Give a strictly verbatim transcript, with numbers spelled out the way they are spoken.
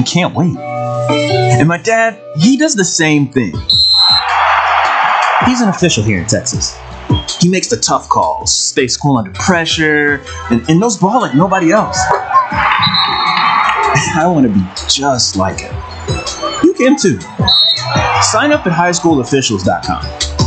can't wait. And my dad, he does the same thing. He's an official here in Texas. He makes the tough calls, stays cool under pressure, and, and knows ball like nobody else. I want to be just like him. You can too. Sign up at high school officials dot com.